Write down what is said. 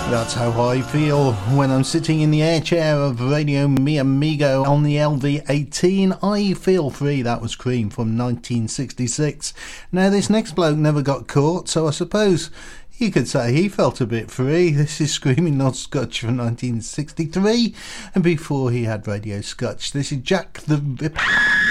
That's how I feel when I'm sitting in the air chair of Radio Mi Amigo on the LV18. I Feel Free. That was Cream from 1966. Now, this next bloke never got caught, so I suppose you could say he felt a bit free. This is Screaming Not Scotch from 1963, and before he had Radio Scotch, this is Jack the Ripper.